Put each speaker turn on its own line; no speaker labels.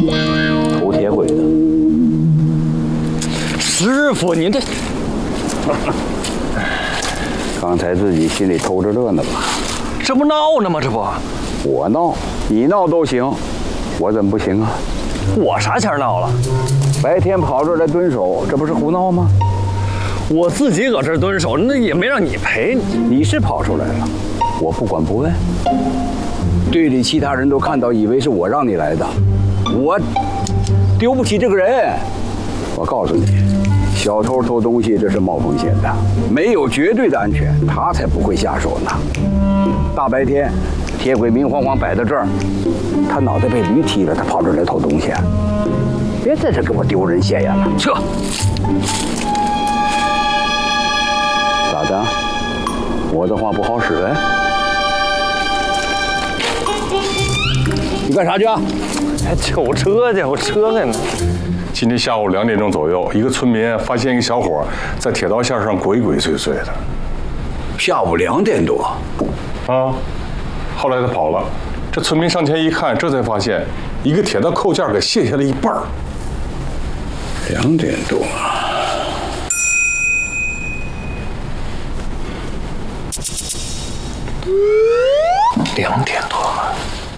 偷铁轨的。
师傅，您这
刚才自己心里偷着乐呢吧？
这不闹呢吗？这不，
我闹，你闹都行，我怎么不行啊？
我啥前闹了？
白天跑这儿来蹲守，这不是胡闹吗？
我自己搁这儿蹲守，那也没让你陪。
你是跑出来了，我不管不问。队里其他人都看到，以为是我让你来的，我丢不起这个人。我告诉你，小偷偷东西这是冒风险的，没有绝对的安全，他才不会下手呢。大白天，铁轨明晃晃摆在这儿，他脑袋被驴踢了，他跑这儿来偷东西，别在这给我丢人现眼了，撤！咋的？我的话不好使呗？你干啥去啊？
哎，救车去，我车在呢。
今天下午2点钟左右，一个村民发现一个小伙在铁道线上鬼鬼祟祟的。
下午2点多。
啊，后来他跑了。这村民上前一看，这才发现一个铁道扣件给卸下了一半。
2点多。
2点多。